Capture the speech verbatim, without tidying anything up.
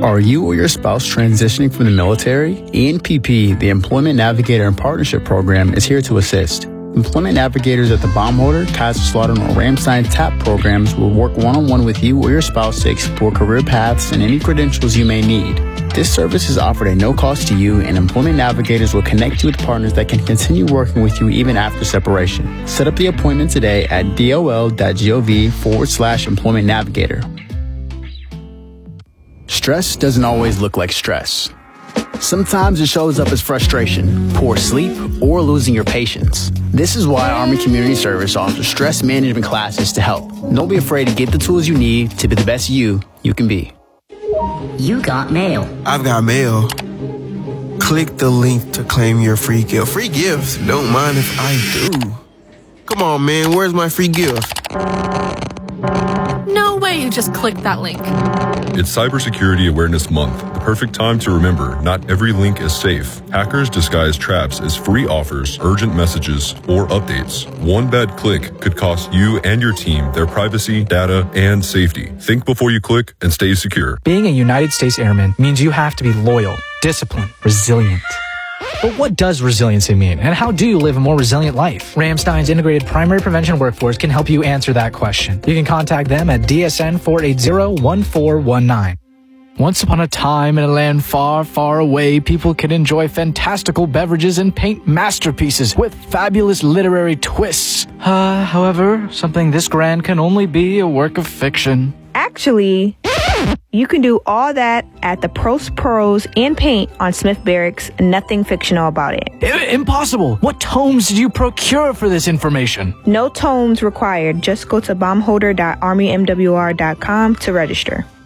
Are you or your spouse transitioning from the military? E N P P, the Employment Navigator and Partnership Program, is here to assist. Employment navigators at the Baumholder, Kaiserslautern, or Ramstein TAP programs will work one-on-one with you or your spouse to explore career paths and any credentials you may need. This service is offered at no cost to you, and Employment Navigators will connect you with partners that can continue working with you even after separation. Set up the appointment today at dol.gov forward slash employment navigator. Stress doesn't always look like stress. Sometimes it shows up as frustration, poor sleep, or losing your patience. This is why Army Community Service offers stress management classes to help. Don't be afraid to get the tools you need to be the best you you can be. You got mail. I've got mail. Click the link to claim your free gift. Free gift? Don't mind if I do. Come on, man. Where's my free gift? No way you just clicked that link. It's Cybersecurity Awareness Month, the perfect time to remember not every link is safe. Hackers disguise traps as free offers, urgent messages, or updates. One bad click could cost you and your team their privacy, data, and safety. Think before you click and stay secure. Being a United States Airman means you have to be loyal, disciplined, resilient. But what does resiliency mean, and how do you live a more resilient life? Ramstein's integrated primary prevention workforce can help you answer that question. You can contact them at D S N four eight zero, one four one nine. Once upon a time in a land far, far away, people could enjoy fantastical beverages and paint masterpieces with fabulous literary twists. Uh, however, something this grand can only be a work of fiction. Actually, you can do all that at the Prost Pros and Paint on Smith Barracks. Nothing fictional about it. I- impossible! What tomes did you procure for this information? No tomes required. Just go to baumholder dot army m w r dot com to register.